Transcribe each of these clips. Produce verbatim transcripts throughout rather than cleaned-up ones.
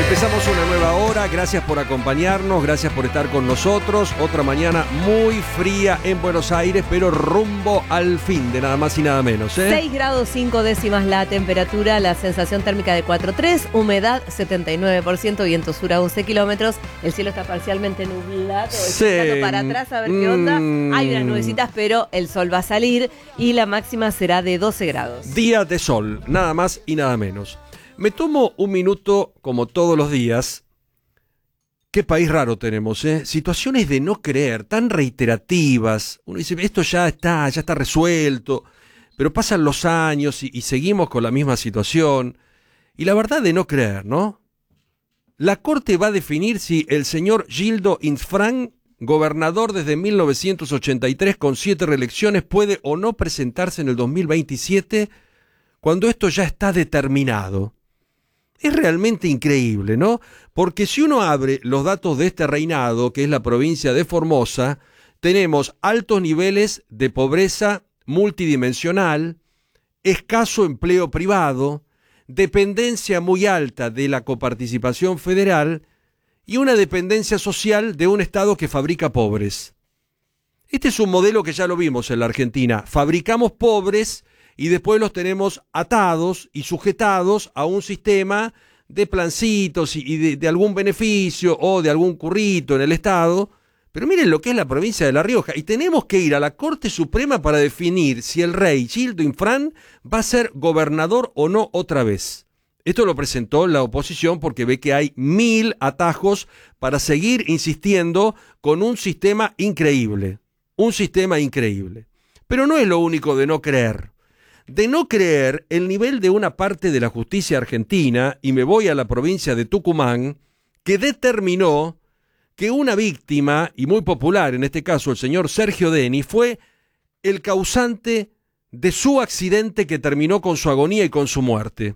Empezamos una nueva hora, gracias por acompañarnos, gracias por estar con nosotros. Otra mañana muy fría en Buenos Aires, pero rumbo al fin de nada más y nada menos, ¿eh? seis grados cinco décimas la temperatura, la sensación térmica de cuatro punto tres, humedad setenta y nueve por ciento, viento sur a once kilómetros, el cielo está parcialmente nublado, Sí. estoy mirando para atrás a ver qué onda. Mm. Hay unas nubecitas, pero el sol va a salir y la máxima será de doce grados. Día de sol, nada más y nada menos. Me tomo un minuto, como todos los días. Qué país raro tenemos, ¿eh? Situaciones de no creer, tan reiterativas. Uno dice, esto ya está, ya está resuelto. Pero pasan los años y, y seguimos con la misma situación. Y la verdad de no creer, ¿no? La Corte va a definir si el señor Gildo Infran, gobernador desde mil novecientos ochenta y tres con siete reelecciones, puede o no presentarse en el dos mil veintisiete cuando esto ya está determinado. Es realmente increíble, ¿no? Porque si uno abre los datos de este reinado, que es la provincia de Formosa, tenemos altos niveles de pobreza multidimensional, escaso empleo privado, dependencia muy alta de la coparticipación federal y una dependencia social de un Estado que fabrica pobres. Este es un modelo que ya lo vimos en la Argentina. Fabricamos pobres y después los tenemos atados y sujetados a un sistema de plancitos y de, de algún beneficio o de algún currito en el Estado. Pero miren lo que es la provincia de La Rioja. Y tenemos que ir a la Corte Suprema para definir si el rey Gildo Infran va a ser gobernador o no otra vez. Esto lo presentó la oposición porque ve que hay mil atajos para seguir insistiendo con un sistema increíble. Un sistema increíble. Pero no es lo único de no creer. De no creer el nivel de una parte de la justicia argentina, y me voy a la provincia de Tucumán, que determinó que una víctima, y muy popular en este caso el señor Sergio Denis, fue el causante de su accidente que terminó con su agonía y con su muerte.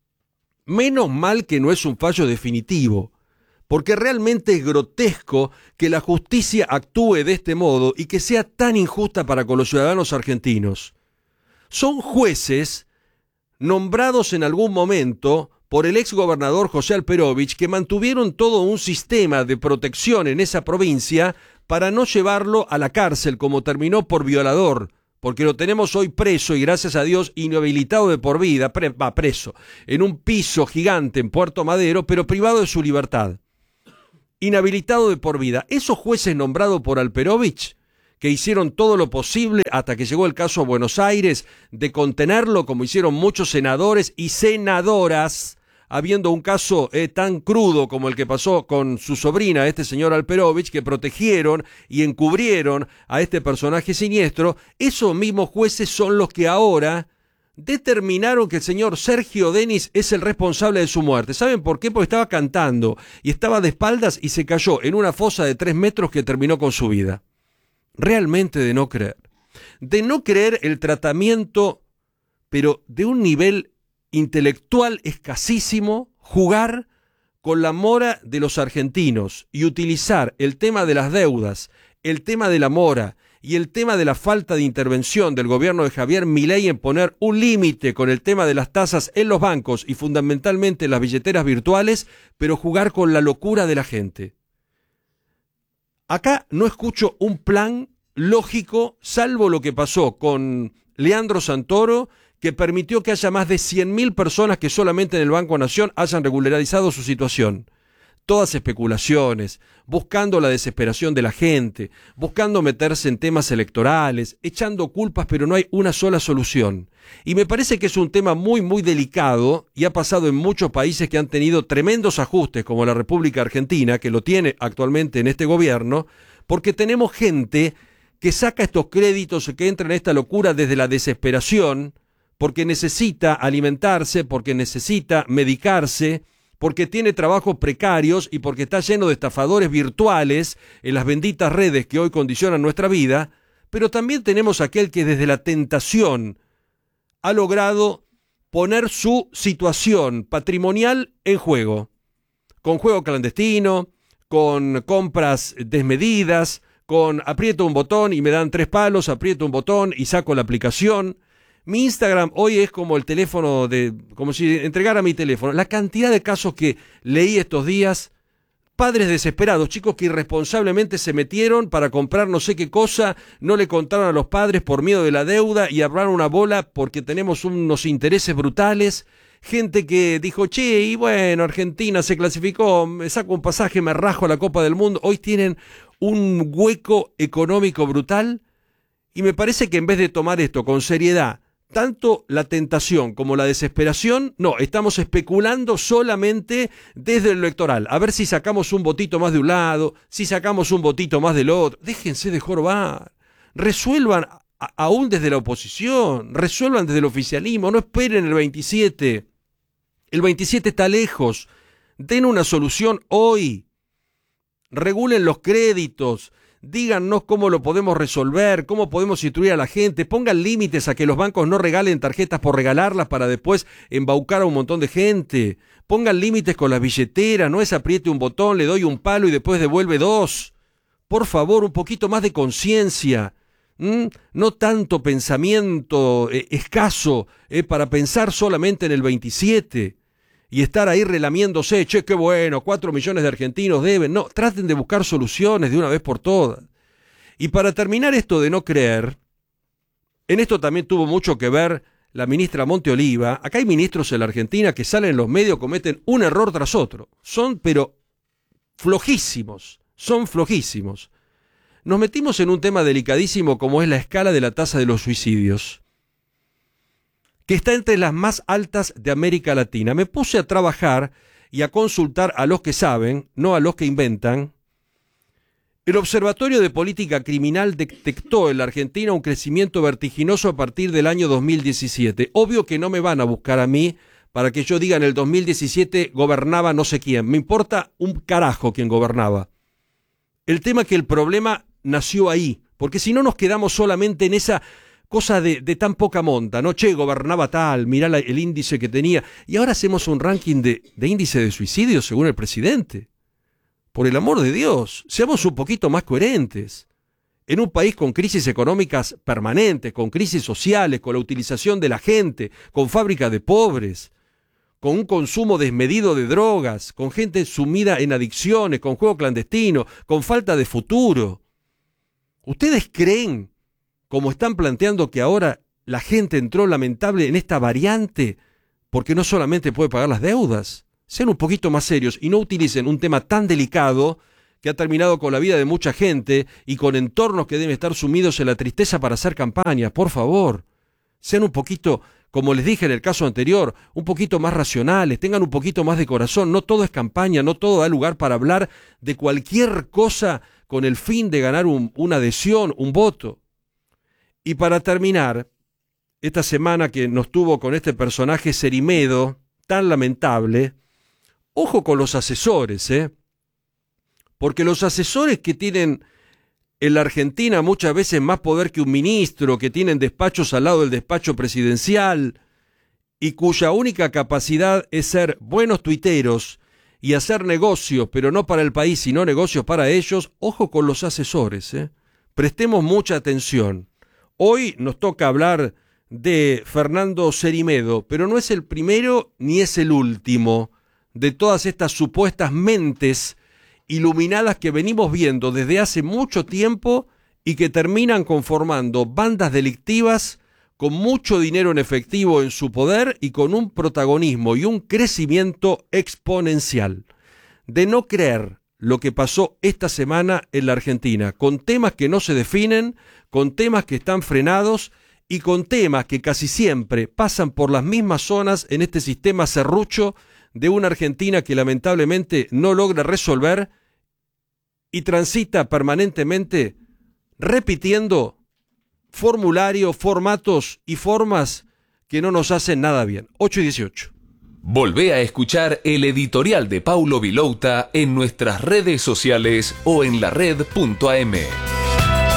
Menos mal que no es un fallo definitivo, porque realmente es grotesco que la justicia actúe de este modo y que sea tan injusta para con los ciudadanos argentinos. Son jueces nombrados en algún momento por el exgobernador José Alperovich que mantuvieron todo un sistema de protección en esa provincia para no llevarlo a la cárcel como terminó por violador, porque lo tenemos hoy preso y gracias a Dios inhabilitado de por vida, pre, va preso, en un piso gigante en Puerto Madero, pero privado de su libertad. Inhabilitado de por vida. Esos jueces nombrados por Alperovich, que hicieron todo lo posible hasta que llegó el caso a Buenos Aires de contenerlo, como hicieron muchos senadores y senadoras, habiendo un caso eh, tan crudo como el que pasó con su sobrina, este señor Alperovich, que protegieron y encubrieron a este personaje siniestro. Esos mismos jueces son los que ahora determinaron que el señor Sergio Denis es el responsable de su muerte. ¿Saben por qué? Porque estaba cantando y estaba de espaldas y se cayó en una fosa de tres metros que terminó con su vida. Realmente de no creer. De no creer el tratamiento, pero de un nivel intelectual escasísimo, jugar con la mora de los argentinos y utilizar el tema de las deudas, el tema de la mora y el tema de la falta de intervención del gobierno de Javier Milei en poner un límite con el tema de las tasas en los bancos y fundamentalmente en las billeteras virtuales, pero jugar con la locura de la gente. Acá no escucho un plan lógico, salvo lo que pasó con Leandro Santoro, que permitió que haya más de cien mil personas que solamente en el Banco Nación hayan regularizado su situación. Todas especulaciones, buscando la desesperación de la gente, buscando meterse en temas electorales, echando culpas, pero no hay una sola solución. Y me parece que es un tema muy, muy delicado y ha pasado en muchos países que han tenido tremendos ajustes, como la República Argentina, que lo tiene actualmente en este gobierno, porque tenemos gente que saca estos créditos, que entra en esta locura desde la desesperación, porque necesita alimentarse, porque necesita medicarse, porque tiene trabajos precarios y porque está lleno de estafadores virtuales en las benditas redes que hoy condicionan nuestra vida, pero también tenemos aquel que desde la tentación ha logrado poner su situación patrimonial en juego, con juego clandestino, con compras desmedidas, con aprieto un botón y me dan tres palos, aprieto un botón y saco la aplicación. Mi Instagram hoy es como el teléfono de, como si entregara mi teléfono. La cantidad de casos que leí estos días, padres desesperados, chicos que irresponsablemente se metieron para comprar no sé qué cosa, no le contaron a los padres por miedo de la deuda y armaron una bola porque tenemos unos intereses brutales. Gente que dijo, che, y bueno, Argentina se clasificó, me saco un pasaje, me rajo a la Copa del Mundo. Hoy tienen un hueco económico brutal y me parece que en vez de tomar esto con seriedad, tanto la tentación como la desesperación, no, estamos especulando solamente desde el electoral. A ver si sacamos un votito más de un lado, si sacamos un votito más del otro. Déjense de jorobar. Resuelvan a, aún desde la oposición, resuelvan desde el oficialismo, no esperen el veintisiete. El veintisiete está lejos. Den una solución hoy. Regulen los créditos. Díganos cómo lo podemos resolver, cómo podemos instruir a la gente, pongan límites a que los bancos no regalen tarjetas por regalarlas para después embaucar a un montón de gente. Pongan límites con las billeteras, no es apriete un botón, le doy un palo y después devuelve dos. Por favor, un poquito más de conciencia, ¿Mm? no tanto pensamiento eh, escaso eh, para pensar solamente en el veintisiete. Y estar ahí relamiéndose, che, qué bueno, cuatro millones de argentinos deben. No, traten de buscar soluciones de una vez por todas. Y para terminar esto de no creer, en esto también tuvo mucho que ver la ministra Monteoliva. Acá hay ministros en la Argentina que salen en los medios, cometen un error tras otro. Son, pero, flojísimos, son flojísimos. Nos metimos en un tema delicadísimo como es la escala de la tasa de los suicidios, que está entre las más altas de América Latina. Me puse a trabajar y a consultar a los que saben, no a los que inventan. El Observatorio de Política Criminal detectó en la Argentina un crecimiento vertiginoso a partir del año dos mil diecisiete. Obvio que no me van a buscar a mí para que yo diga en el dos mil diecisiete gobernaba no sé quién. Me importa un carajo quién gobernaba. El tema es que el problema nació ahí, porque si no nos quedamos solamente en esa cosa de, de tan poca monta, ¿no? Che, gobernaba tal, mirá la, el índice que tenía. Y ahora hacemos un ranking de, de índice de suicidio según el presidente. Por el amor de Dios, seamos un poquito más coherentes. En un país con crisis económicas permanentes, con crisis sociales, con la utilización de la gente, con fábricas de pobres, con un consumo desmedido de drogas, con gente sumida en adicciones, con juego clandestino, con falta de futuro. ¿Ustedes creen, como están planteando, que ahora la gente entró lamentable en esta variante porque no solamente puede pagar las deudas? Sean un poquito más serios y no utilicen un tema tan delicado que ha terminado con la vida de mucha gente y con entornos que deben estar sumidos en la tristeza para hacer campaña. Por favor, sean un poquito, como les dije en el caso anterior, un poquito más racionales, tengan un poquito más de corazón. No todo es campaña, no todo da lugar para hablar de cualquier cosa con el fin de ganar un, una adhesión, un voto. Y para terminar, esta semana que nos tuvo con este personaje Cerimedo, tan lamentable, ojo con los asesores, ¿eh? Porque los asesores que tienen en la Argentina muchas veces más poder que un ministro, que tienen despachos al lado del despacho presidencial y cuya única capacidad es ser buenos tuiteros y hacer negocios, pero no para el país, sino negocios para ellos, ojo con los asesores, ¿eh? Prestemos mucha atención. Hoy nos toca hablar de Fernando Cerimedo, pero no es el primero ni es el último de todas estas supuestas mentes iluminadas que venimos viendo desde hace mucho tiempo y que terminan conformando bandas delictivas con mucho dinero en efectivo en su poder y con un protagonismo y un crecimiento exponencial. De no creer lo que pasó esta semana en la Argentina, con temas que no se definen, con temas que están frenados y con temas que casi siempre pasan por las mismas zonas en este sistema serrucho de una Argentina que lamentablemente no logra resolver y transita permanentemente repitiendo formularios, formatos y formas que no nos hacen nada bien. ocho y dieciocho. Volvé a escuchar el editorial de Paulo Vilouta en nuestras redes sociales o en la red punto a eme.